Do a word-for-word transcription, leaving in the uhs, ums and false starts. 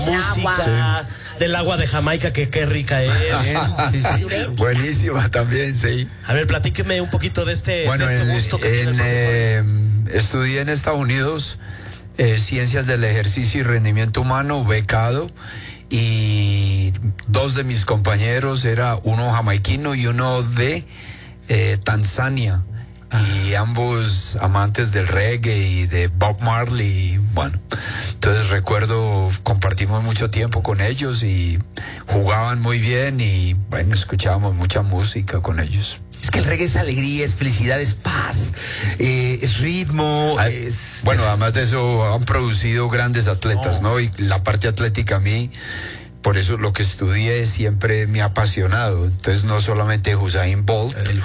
música, sí, del agua de Jamaica, que qué rica es. Sí, sí. Buenísima también, sí. A ver, platíqueme un poquito de este, bueno, de este en, gusto que en, tiene el profesor. Eh, estudié en Estados Unidos eh, Ciencias del Ejercicio y Rendimiento Humano, becado, y dos de mis compañeros, era uno jamaiquino y uno de eh, Tanzania. Y ambos amantes del reggae y de Bob Marley. Bueno, entonces recuerdo, compartimos mucho tiempo con ellos y jugaban muy bien y bueno, escuchábamos mucha música con ellos. Es que el reggae es alegría, es felicidad, es paz, eh, es ritmo, ah, es... Bueno, además de eso han producido grandes atletas, oh. ¿no? Y la parte atlética a mí, por eso lo que estudié siempre me ha apasionado. Entonces no solamente Usain Bolt, el